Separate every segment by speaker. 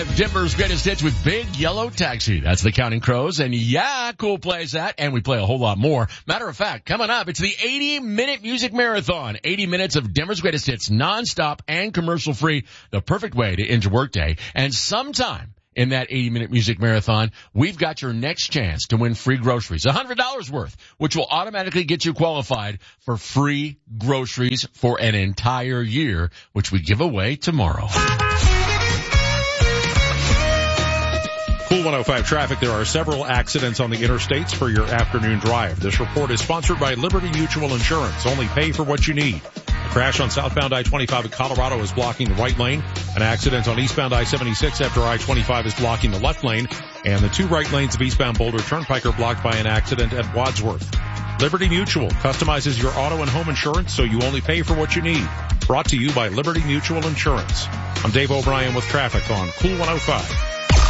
Speaker 1: Denver's greatest hits with Big Yellow Taxi. That's the Counting Crows. And yeah, Cool plays that. And we play a whole lot more. Matter of fact, coming up, it's the 80-minute music marathon. 80 minutes of Denver's greatest hits, nonstop and commercial free. The perfect way to end your workday. And sometime in that 80-minute music marathon, we've got your next chance to win free groceries. $100 worth, which will automatically get you qualified for free groceries for an entire year, which we give away tomorrow.
Speaker 2: Cool 105 traffic. There are several accidents on the interstates for your afternoon drive. This report is sponsored by Liberty Mutual Insurance. Only pay for what you need. A crash on southbound I-25 in Colorado is blocking the right lane. An accident on eastbound I-76 after I-25 is blocking the left lane. And the two right lanes of eastbound Boulder Turnpike are blocked by an accident at Wadsworth. Liberty Mutual customizes your auto and home insurance so you only pay for what you need. Brought to you by Liberty Mutual Insurance. I'm Dave O'Brien with traffic on Cool 105.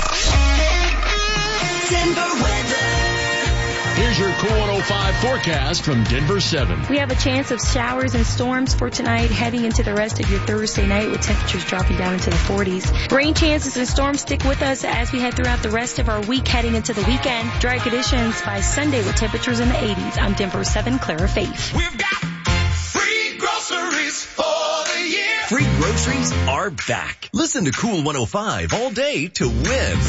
Speaker 3: Denver weather.
Speaker 1: Here's your Cool 105 forecast from Denver 7.
Speaker 4: We have a chance of showers and storms for tonight, heading into the rest of your Thursday night with temperatures dropping down into the 40s. Rain chances and storms stick with us as we head throughout the rest of our week, heading into the weekend. Dry conditions by Sunday with temperatures in the 80s. I'm Denver 7, Clara Faith.
Speaker 3: We've got free groceries for the year.
Speaker 5: Free groceries are back. Listen to Cool 105 all day to win.